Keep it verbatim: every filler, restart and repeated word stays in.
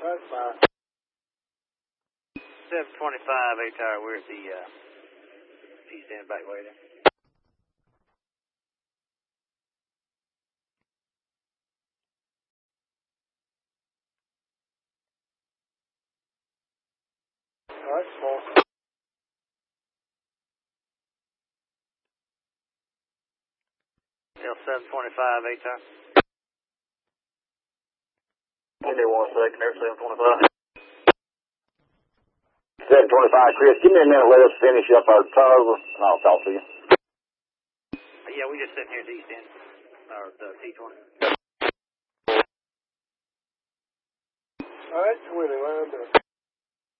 That's fine. seven twenty-five, A-Tower, we're at the uh, East End back way there. All right, small. L seven twenty-five, A-Tower. Give me one second there, seven twenty-five. seven twenty-five, Chris, give me a minute, let us finish up our tow, and I'll talk to you. Yeah, we just sitting here at the East End, or the T twenty. All right, twenty, lined up.